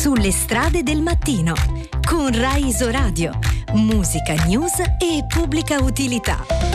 Sulle strade del mattino con Rai Isoradio, musica, news e pubblica utilità.